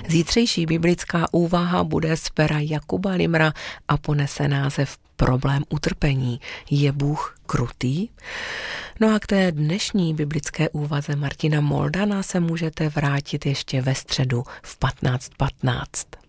Zítřejší biblická úvaha bude z pera Jakuba Limra a ponese název Problém utrpení. Je Bůh krutý? No a k té dnešní biblické úvaze Martina Moldana se můžete vrátit ještě ve středu v 15:15.